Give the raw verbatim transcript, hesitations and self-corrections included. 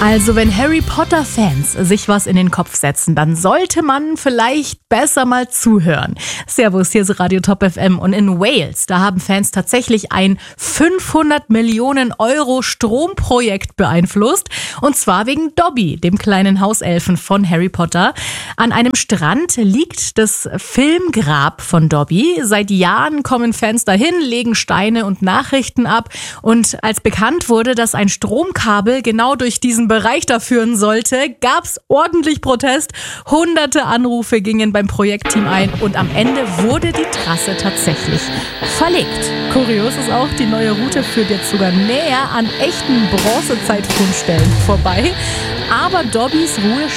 Also wenn Harry Potter-Fans sich was in den Kopf setzen, dann sollte man vielleicht besser mal zuhören. Servus, hier ist Radio Top F M und in Wales, da haben Fans tatsächlich ein fünfhundert Millionen Euro Stromprojekt beeinflusst. Und zwar wegen Dobby, dem kleinen Hauselfen von Harry Potter. An einem Strand liegt das Filmgrab von Dobby. Seit Jahren kommen Fans dahin, legen Steine und Nachrichten ab. Und als bekannt wurde, dass ein Stromkabel genau durch diesen Bereich da führen sollte, gab es ordentlich Protest. Hunderte Anrufe gingen beim Projektteam ein und am Ende wurde die Trasse tatsächlich verlegt. Kurios ist auch, die neue Route führt jetzt sogar näher an echten Bronzezeitfundstellen vorbei. Aber Dobbys Ruhe